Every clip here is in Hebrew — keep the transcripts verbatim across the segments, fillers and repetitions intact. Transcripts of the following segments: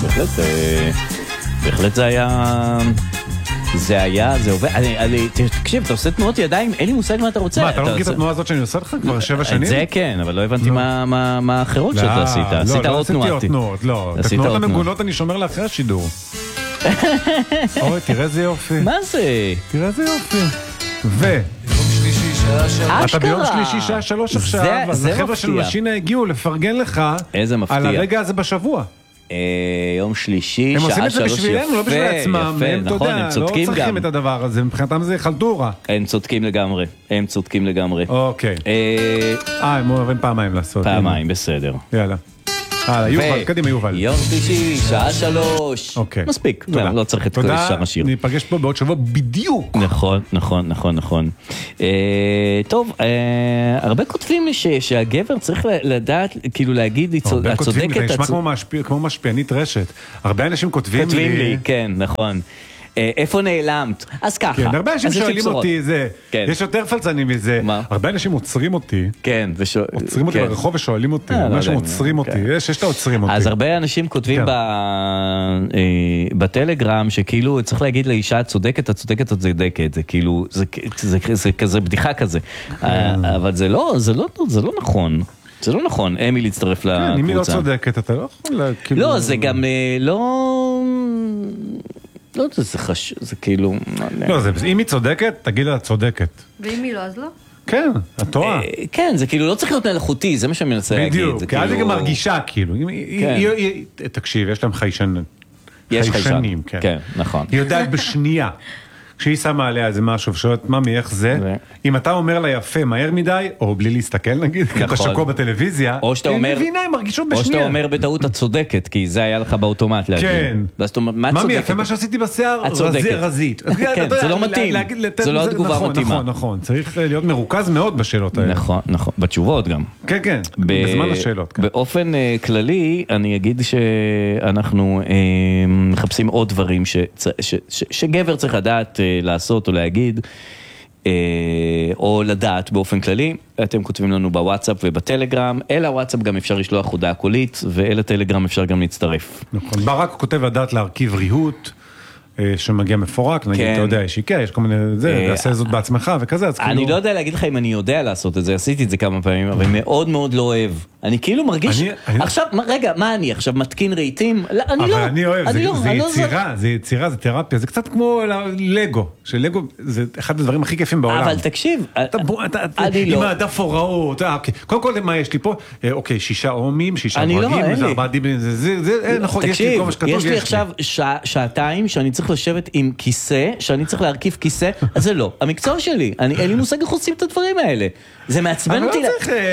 בהחלט, בהחלט זה היה, זה היה, זה עובד, אני, אני, תקשיב, אתה עושה תנועות ידיים, אין לי מושג מה אתה רוצה. מה, אתה לא מכיר את התנועה הזאת שאני עושה לך כבר שבע שנים? זה כן, אבל לא הבנתי מה האחרות שאתה עשית. עשית עוד תנועות. לא, לא עשיתי עוד תנועות, לא. את התנועות המגונות אני שומר לאחרי השידור. אוי, תראה איזה יופי. מה זה? תראה איזה יופי. ו... אתה ביום שלישי שעה שלוש עכשיו, אז החבר'ה של משינה הגיעו לפרגן לך על הרגע הזה בשבוע. יום שלישי, הם עושים את זה בשבילנו, לא בשביל עצמם. הם, אתה יודע, לא צריכים את הדבר הזה, מבחינתם זה חלטורה. הם צודקים לגמרי, הם צודקים לגמרי. אוקיי. אה, הם אוהבים פעמיים לעשות. פעמיים, בסדר. יאללה. הלאה, יובל, קדימה יובל. יום שלישי, שעה שלוש. אוקיי. מספיק, לא צריך את כל שאר השיר. תודה, ניפגש פה בעוד שבוע בדיוק. נכון, נכון, נכון, נכון. טוב, הרבה כותבים לי שהגבר צריך לדעת, כאילו להגיד, את צודקת. זה נשמע כמו משפיענית רשת. הרבה אנשים כותבים לי. כותבים לי, כן, נכון. איפה נעלמת? אז ככה. כן, הרבה אנשים שואלים אותי זה, יש יותר פלצנים מזה, הרבה אנשים עוצרים אותי, עוצרים אותי ברחוב ושואלים אותי, אנשים עוצרים אותי, יש שאתה עוצרים אותי. אז הרבה אנשים כותבים בטלגרם שכאילו צריך להגיד לאישה את צודקת, את צודקת, את צודקת, זה כאילו, זה כזה בדיחה כזה, אבל זה לא, זה לא נכון. זה לא נכון, אמי להצטרף לקבוצה. כן, אם היא לא צודקת, אתה לא יכול... לא, זה גם לא... לא, זה חשוב, זה כאילו... לא, אם היא צודקת, תגיד לה צודקת. ואם היא לא, אז לא? כן, את טועה. כן, זה כאילו לא צריך להיות מלאכותי, זה מה שאני מנסה להגיד. בדיוק, כי אז היא גם מרגישה, כאילו. תקשיב, יש להם חיישנים. יש חיישנים, כן, נכון. היא יודעת בשנייה. כשהיא שמה עליה איזה משהו ושואלת מה מאיך זה, אם אתה אומר לה יפה מהר מדי, או בלי להסתכל נגיד, כי אתה שקוע בטלוויזיה, היא מבינה, היא מרגישות בשנייה. או שאתה אומר בטעות את צודקת, כי זה היה לך באוטומט להגיד. כן. מה יפה מה שעשיתי בשיער? רזית. כן, זה לא מתאים. זה לא התגובה מתאימה. נכון, נכון. צריך להיות מרוכז מאוד בשאלות האלה. נכון, נכון. בתשובות גם. כן, כן. בזמן השאלות. באופן כללי, אני אגיד שאנחנו מחפשים עוד דברים שגבר צריך לדעת לעשות או להגיד, או לדעת באופן כללי. אתם כותבים לנו בוואטסאפ ובטלגרם, אל הוואטסאפ גם אפשר לשלוח הודעה קולית, ואל הטלגרם אפשר גם להצטרף. נכון, ברק כותב לדעת להרכיב ריהוט, שמגיע מפורק, נגיד, אתה יודע, יש איקאה, יש כל מיני, זה, תעשה זאת בעצמך וכזה, אז כאילו... אני לא יודע להגיד לך אם אני יודע לעשות את זה, עשיתי את זה כמה פעמים, אבל מאוד מאוד לא אוהב. אני כאילו מרגיש... עכשיו, רגע, מה אני? עכשיו מתקין רהיטים? אני לא... אבל אני אוהב, זה יצירה, זה יצירה, זה תרפיה, זה קצת כמו לגו, שלגו זה אחד הדברים הכי כיפים בעולם. אבל תקשיב, אני לא... עם הדף הוראות, קודם כל, מה יש לי פה? אוקיי, שישה עומים, שישה ברגים, זה ארבעה דיבים, זה נכון, יש לי כל מה שכתוב, יש לי עכשיו שעתיים שאני צריך לשבת עם כיסא, שאני צריך להרכיב כיסא, אז זה לא. המקצוע שלי, אין לי מושג איך עושים את הדברים האלה. זה מעצבן אותי.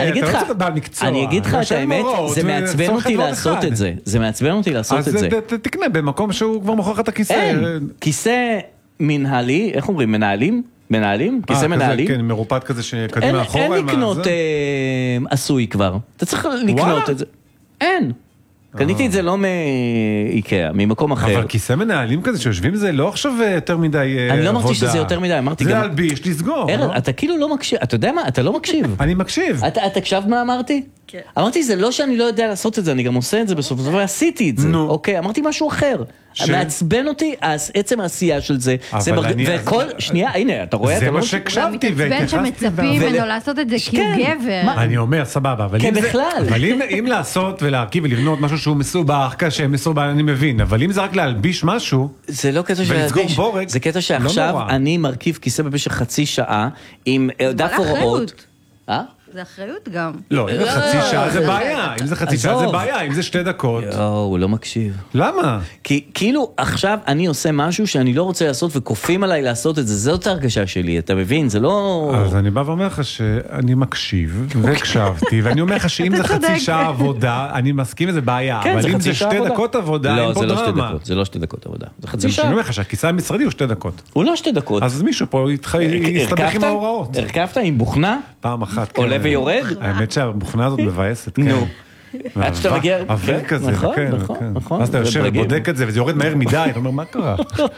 אני אגיד לך את האמת, זה מעצבן אותי לעשות את זה. זה מעצבן אותי לעשות את זה. אז תקנה במקום שהוא כבר מוכר את הכיסא. אין, כיסא מנהלי, איך אומרים, מנהלים? מנהלים? כיסא מנהלים? כן, מרופט כזה שקדימה אחורה. אין לקנות עשוי כבר. אתה צריך לקנות את זה. אין. קניתי את זה לא מאיקאה, ממקום אחר. אבל כיסא מנהלים כזה שיושבים זה לא עכשיו יותר מדי עבודה. אני לא אמרתי שזה יותר מדי, אמרתי גם... זה להלביש, לסגור. אתה כאילו לא מקשיב, אתה יודע מה? אתה לא מקשיב. אני מקשיב. אתה הקשב מה אמרתי? כן. אמרתי, זה לא שאני לא יודע לעשות את זה, אני גם עושה את זה בסוף, אבל עשיתי את זה. אוקיי, אמרתי משהו אחר. מעצבן אותי, עצם העשייה של זה, וכל, שנייה, הנה, אתה רואה? זה מה שקשבתי והתייחסתי. שמצפים ממנו לעשות את זה כי הוא גבר. אני אומר, סבבה, אבל אם לעשות ולהרכיב ולבנות משהו שהוא מסובך, קשה, מסובך, אני מבין, אבל אם זה רק להלביש משהו, זה לא קטע של להלביש, זה קטע שעכשיו אני מרכיב כיסא במשך חצי שעה, עם דף הוראות. אה? זה אחריות גם. לא, אם זה חצי שעה זה בעיה, אם זה חצי שעה זה בעיה, אם זה שתי דקות. לא, הוא לא מקשיב. למה? כי כאילו עכשיו אני עושה משהו שאני לא רוצה לעשות וכופים עליי לעשות את זה, זאת ההרגשה שלי, אתה מבין? זה לא... אז אני בא ואומר לך שאני מקשיב והקשבתי, ואני אומר לך שאם זה חצי שעה עבודה, אני מסכים איזה בעיה, אבל אם זה שתי דקות עבודה, אין פה דרמה. זה לא שתי דקות עבודה, זה חצי שעה. אני אומר לך שהכיסא המשרדי הוא שתי דקות. הוא לא שתי דקות. אז מישהו פה יסתבך עם ההוראות. הרכבת עם בוכנה? פעם אחת. עולה ויורד? האמת שהבוכנה הזאת מבאסת, כן. נו. עד שאתה מגיע... עבר כזה, כן, כן. אז אתה יושב ובודק את זה, וזה יורד מהר מדי, אתה אומר, מה קרה?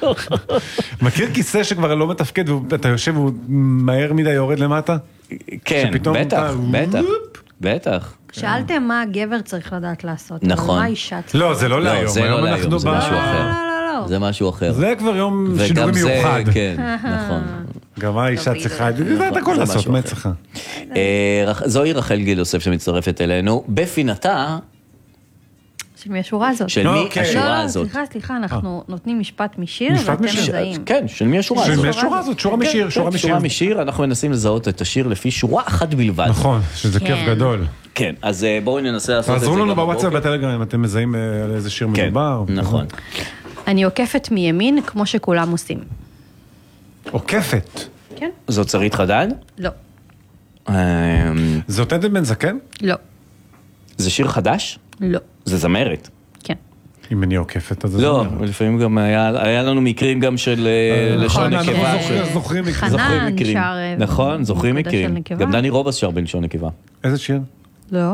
מכיר כיסא שכבר לא מתפקד, ואתה יושב והוא מהר מדי יורד למטה? כן, בטח, בטח. בטח. שאלתם מה הגבר צריך לדעת לעשות. נכון. מה אישה צריכה? לא, זה לא להיום. זה לא להיום, זה משהו אחר. לא, לא, לא. זה משהו אחר. זה כבר יום שידורי מיוחד. וגם זה, כן, נכון. גם האישה צריכה, זה הכל לעשות, מה צריכה? זוהי רחל גיל יוסף שמצטרפת אלינו, בפינתה, של מי השורה הזאת? של מי השורה הזאת? סליחה, סליחה, אנחנו נותנים משפט משיר, ואתם מזהים. כן, של מי השורה הזאת? של מי השורה הזאת? שורה משיר, שורה משיר. שורה משיר, אנחנו מנסים לזהות את השיר לפי שורה אחת בלבד. נכון, שזה כיף גדול. כן, אז בואו ננסה לעשות את זה. תעזרו לנו בוואטסאפ בטלגרם, אם אתם מזהים על איזה שיר מדובר. נכון. אני עוקפת מימין, כמו שכולם עושים. עוקפת? כן. זאת שרית חדד? לא. זאת עדן בן זקן? לא. זה שיר חדש? לא. זה זמרת. כן. אם אני עוקפת, אז זה לא, זמרת. לפעמים גם היה לנו מקרים גם של לשון נקבה. זוכרים מקרים. חנן שר... נכון, זוכרים מקרים. גם דני רובס שר בלשון נקבה. איזה שיר? לא.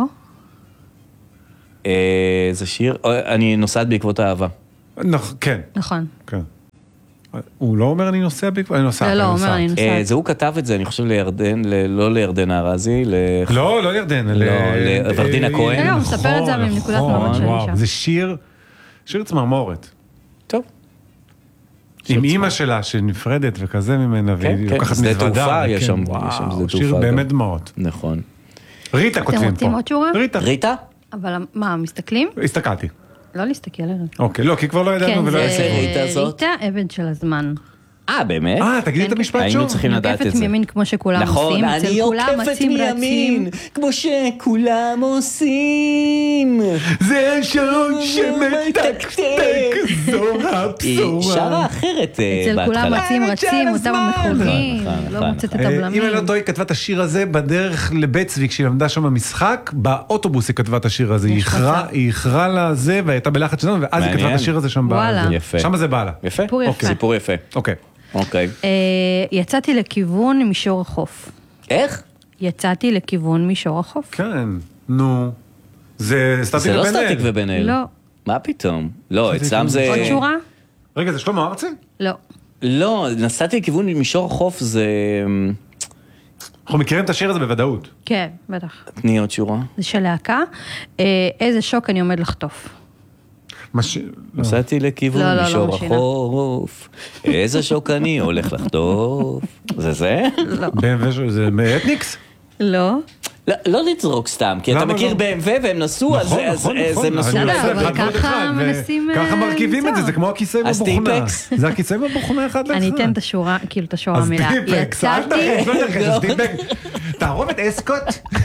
זה שיר, אני נוסעת בעקבות האהבה. כן. נכון. כן. הוא לא אומר אני נוסע בעקבות, אני נוסעת. לא, לא, אומר אני נוסעת. זה הוא כתב את זה, אני חושב לירדן, לא לירדן הארזי, לא, לא לירדן, לוורדינה כהן. לא, הוא מספר את זה מנקודת מבט של אישה. זה שיר, שיר צמרמורת. טוב. עם אימא שלה שנפרדת וכזה ממנה, והיא לוקחת מזוודה. יש שם שיר באמת דמעות. נכון. ריטה כותבים פה. אתם רוצים עוד שורה? ריטה. ריטה? אבל מה, מסתכלים? הסתכלתי. לא להסתכל עליו. אוקיי, לא, כי כבר לא ידענו ולא יצא. ריטה זאת? ריטה, אבן של הזמן. אה, באמת? אה, תגידי את המשפט שוב. היינו צריכים לדעת את זה. עוקפת מימין כמו שכולם עושים. נכון, אני עוקפת מימין כמו שכולם עושים. זה השעון שמתקתק, זו הבשורה. היא שרה אחרת בהתחלה. אצל כולם רצים רצים, אותם המחוגים, לא מוצאת את הבלמים. אם אני לא טועה, היא כתבה את השיר הזה בדרך לבית צבי, כשהיא למדה שם המשחק, באוטובוס היא כתבה את השיר הזה. היא איחרה לזה, והייתה בלחץ שלנו, ואז היא כתבה את השיר הזה שם. יפה. שם זה בא לה. יפה. יפה. סיפור יפה. אוקיי. אוקיי. יצאתי לכיוון מישור החוף. איך? יצאתי לכיוון מישור החוף. כן, נו. זה סטטיק זה לא ובן אל. סטטיק ובן אל. לא. מה פתאום? לא, אצלם זה... עוד שורה? רגע, זה שלמה ארצי? לא. לא, נסעתי לכיוון מישור החוף זה... אנחנו מכירים את השיר הזה בוודאות. כן, בטח. תני עוד שורה. זה של להקה. איזה שוק אני עומד לחטוף. נסעתי לכיוון מישור החוף, איזה שוק אני הולך לחטוף. זה זה? לא. זה מאתניקס? לא. לא לצרוק סתם, כי אתה מכיר ב אם דאבליו והם נסעו, אז הם נסעו. אבל ככה מנסים... ככה מרכיבים את זה, זה כמו הכיסא עם הבוכנה. זה הכיסא עם הבוכנה אחד לאחד. אני אתן את השורה, כאילו את השורה המילה. יצאתי... תערובת אסקוט.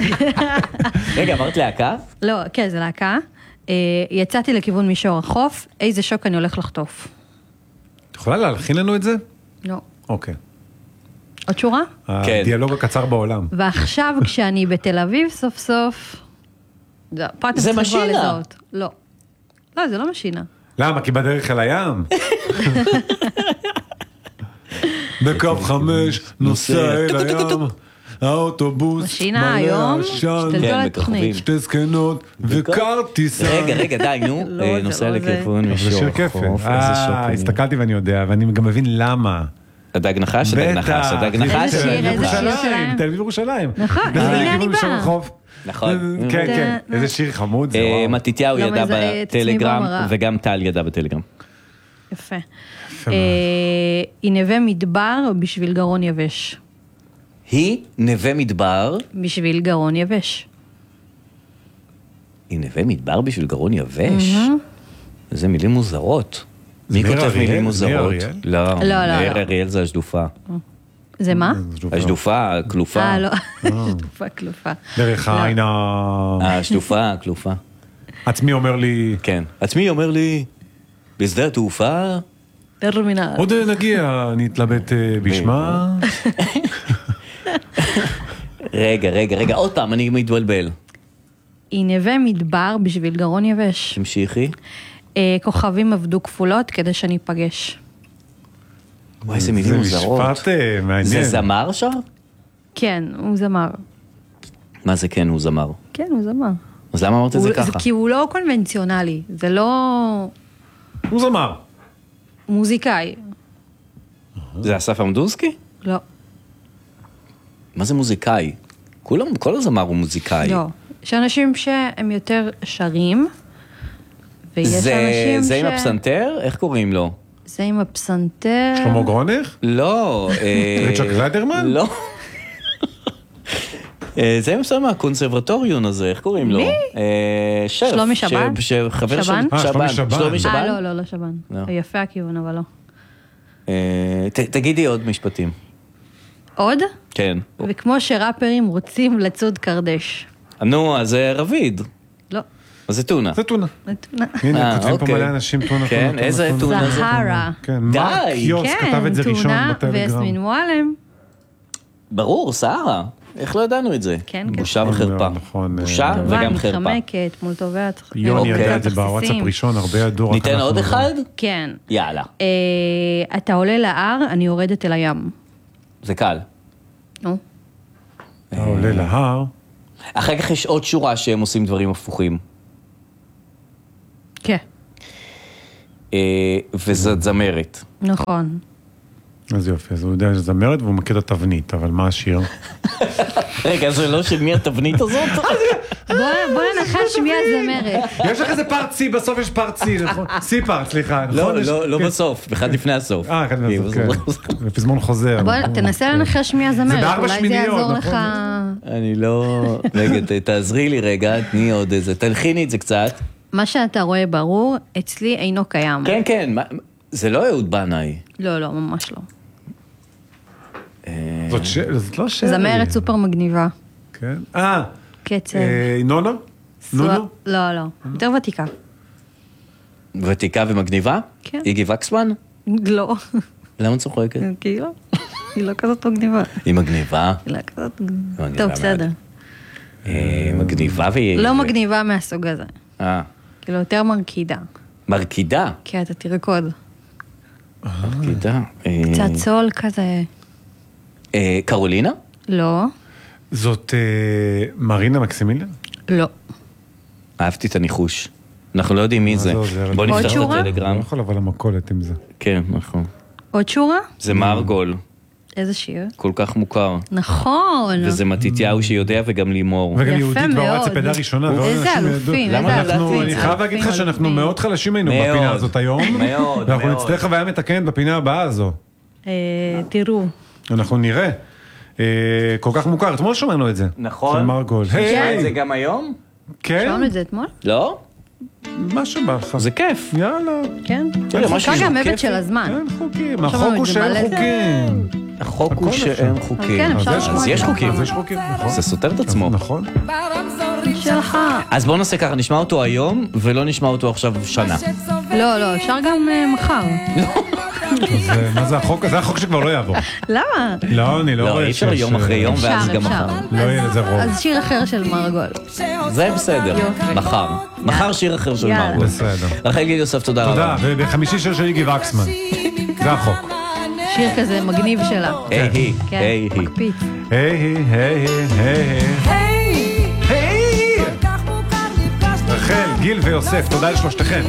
רגע, אמרת להקה? לא, כן, זה להקה. יצאתי לכיוון מישור החוף, איזה שוק אני הולך לחטוף. את יכולה להלחין לנו את זה? לא. אוקיי. עוד שורה? הדיאלוג הקצר בעולם. ועכשיו כשאני בתל אביב סוף סוף... זה משינה. לא. לא, זה לא משינה. למה? כי בדרך אל הים. בקו חמש נוסע אל הים. האוטובוס, משינה היום, שתדעו על התוכנית. שתי זקנות וקרטיסה. רגע, רגע, די, נו, נוסע לכיוון מישור החוף. אה, הסתכלתי ואני יודע, ואני גם מבין למה. הדג נחש, הדג נחש, הדג נחש. איזה שיר, איזה שיר שלהם. תל אביב ירושלים. נכון, הנה אני באה. נכון. כן, כן, איזה שיר חמוד זה, וואו. מתתיהו ידע בטלגרם, וגם טל ידע בטלגרם. יפה. היא נווה מדבר בשביל גרון יבש. היא נווה מדבר. בשביל גרון יבש. היא נווה מדבר בשביל גרון יבש? זה מילים מוזרות. מי כותב מילים מוזרות? לא, מאיר אריאל זה השדופה. זה מה? השדופה, כלופה. אה, לא, השדופה, כלופה. דרך העין ה... השדופה, כלופה. עצמי אומר לי... כן, עצמי אומר לי, בשדה התעופה... טרמינל. עוד נגיע, נתלבט בשמה. רגע, רגע, רגע, עוד פעם, אני מתבלבל. היא נווה מדבר בשביל גרון יבש. תמשיכי. כוכבים עבדו כפולות כדי שאני אפגש. וואי, איזה מילים מוזרות. זה משפט מעניין. זה זמר שר? כן, הוא זמר. מה זה כן, הוא זמר? כן, הוא זמר. אז למה אמרת את זה ככה? כי הוא לא קונבנציונלי, זה לא... הוא זמר. מוזיקאי. זה אסף עמדורסקי? לא. מה זה מוזיקאי? כולם, כל הזמר הוא מוזיקאי. לא. יש אנשים שהם יותר שרים, ויש אנשים ש... זה עם הפסנתר? איך קוראים לו? זה עם הפסנתר... שלמה גרונך? לא. ריצ'רד קליידרמן? לא. זה עם סתם הקונסרבטוריון הזה, איך קוראים לו? מי? שף. שלומי שבן? שבן? שבן? שלומי שבן. שלומי שבן? אה, לא, לא, לא שבן. יפה הכיוון, אבל לא. תגידי עוד משפטים. עוד? כן. וכמו שראפרים רוצים לצוד קרדש. נו, אז זה רביד. לא. אז זה טונה. זה טונה. זה טונה. הנה, כותבים פה מלא אנשים טונה. כן, איזה טונה? זהרה. כן, מרק יוס כתב את זה ראשון בטלגרם. טונה ויסמין מועלם. ברור, סערה. איך לא ידענו את זה? כן, כן. בושה וחרפה. בושה וגם חרפה. מתחמקת מול טובי יוני ידע את זה בוואטסאפ ראשון, הרבה ידעו. ניתן עוד אחד? כן. יאללה. אתה עולה להר, אני יורדת אל הים. זה קל. נו. אתה עולה להר. אחר כך יש עוד שורה שהם עושים דברים הפוכים. כן. וזאת זמרת. נכון. אז יופי, אז הוא יודע שזה זמרת והוא מכיר את התבנית, אבל מה השיר? רגע, זה לא של מי התבנית הזאת? בוא ננחש מי הזמרת. יש לך איזה פארט C, בסוף יש פארט C, נכון? C פארט, סליחה. לא, לא בסוף, אחד לפני הסוף. אה, אחד לפני הסוף, כן. בפזמון חוזר. בוא תנסה לנחש מי הזמרת. זה בארבע שמיניות, נכון? אולי זה יעזור לך. אני לא... רגע, תעזרי לי רגע, תני עוד איזה, תלחיני את זה קצת. מה שאתה רואה ברור, אצלי אינו קיים. כן, כן, זה לא אהוד בנאי. לא, לא, ממש לא. זאת לא שרי. זמרת סופר מגניבה. כן. אה. קצב. נונו? נונו? לא, לא. יותר ותיקה. ותיקה ומגניבה? כן. איגי וקסמן? לא. למה צוחקת? כי לא. היא לא כזאת מגניבה. היא מגניבה? היא לא כזאת מגניבה. טוב, בסדר. מגניבה והיא... לא מגניבה מהסוג הזה. אה. כאילו, יותר מרקידה. מרקידה? כן, אתה תרקוד. מרקידה. קצת סול כזה. קרולינה? לא. זאת מרינה מקסימיליאן? לא. אהבתי את הניחוש. אנחנו לא יודעים מי זה. בוא נפתח את הטלגרם. לא יכול לבוא למקולת עם זה. כן, נכון. עוד שורה? זה מרגול. איזה שיר? כל כך מוכר. נכון. וזה מתיתיהו שיודע וגם לימור. וגם יהודית בוואטסאפ עדה ראשונה. איזה אלופים. אני חייב להגיד לך שאנחנו מאוד חלשים היינו בפינה הזאת היום. מאוד. ואנחנו נצטרך חוויה מתקנת בפינה הבאה הזו. תראו. אנחנו נראה. כל כך מוכר. אתמול שמענו את זה. נכון. של מרגול. זה גם היום? כן. שמענו את זה אתמול? לא? מה שבא לך? זה כיף. יאללה. כן. חוקה גם מבט של הזמן. אין חוקים. החוק הוא שאין חוקים. החוק הוא שאין חוקים. אז יש חוקים. אז יש חוקים, נכון. זה סותר את עצמו. נכון. שלך. אז בואו נעשה ככה, נשמע אותו היום, ולא נשמע אותו עכשיו שנה. לא, לא, אפשר גם מחר. מה זה החוק? זה החוק שכבר לא יעבור. למה? לא, אני לא רואה. לא, אי אפשר יום אחרי יום, ואז גם מחר. לא יהיה לזה רוב. אז שיר אחר של מרגול. זה בסדר, מחר. מחר שיר אחר של מרגול. בסדר. רחל גיל יוסף, תודה רבה. תודה, ובחמישי שיר של איגי וקסמן. זה החוק. שיר כזה מגניב שלה. היי היא, היי היא. מקפיץ. היי היא, היי היא, היי היא. היי! רחל, גיל ויוסף, תודה לשלושתכם.